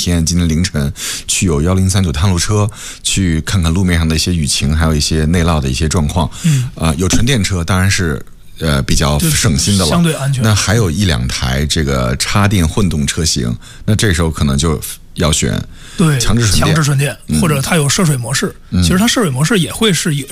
天今天凌晨去有1039探路车去看看路面上的一些雨情，还有一些内涝的一些状况。有纯电车当然是比较省心的了， 相对安全。 那还有1-2台这个插电混动车型，那这时候可能就要选对强制纯电， 或者它有涉水模式。其实它涉水模式也会是